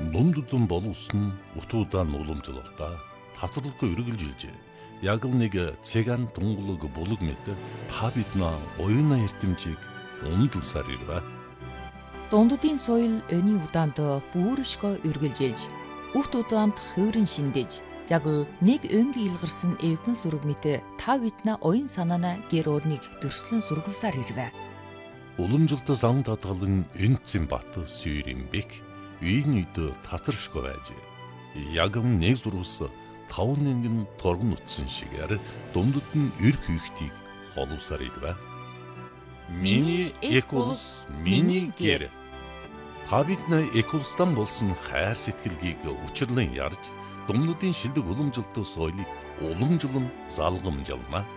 Дундулан боловсон утуудаан уламжлалтаа татварлахгүй үргэлжилжээ. Яг л нэг цэган тунгалаг булаг мэт та биднээ оюуна эрдэмжийг ундалсаар ирвэ. Дундудын соёл өний удаанд бүршгөө үргэлжилж, урт удаанд хөөрөн шиндэж, яг л нэг өнгийн илгарсан эвгэн сүрэг мэт та биднээ оюун санаана гэр орныг дөрслөн сургавсаар ирвэ. Уламжлалт зам татгалан энцэн бат сүйрэмбек үйн үйд татаршгүй байж. Яг нэг зурвас 5 нэгэн торгон утсан шигээр дундад нь эрх хийхтийг холовсаар ирвэ. Миний эколс, миний гэр. Та биднээ эколстан болсон хайр сэтгэлгийг учирлан ярьж, дундадын шилдэг уламжлалт соёлыг уламжлан залгамжлана.